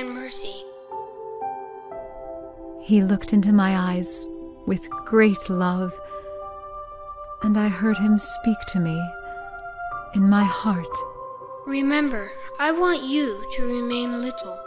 and mercy. He looked into my eyes with great love, and I heard him speak to me in my heart. Remember, I want you to remain little.